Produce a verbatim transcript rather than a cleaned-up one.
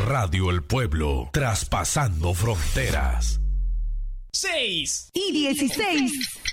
Radio El Pueblo, traspasando fronteras. seis y dieciséis.